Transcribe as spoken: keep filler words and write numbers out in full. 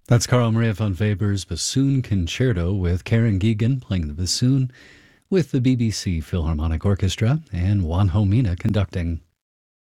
That's Carl Maria von Weber's Bassoon Concerto with Karen Geegan playing the bassoon with the B B C Philharmonic Orchestra and Juan Homina conducting.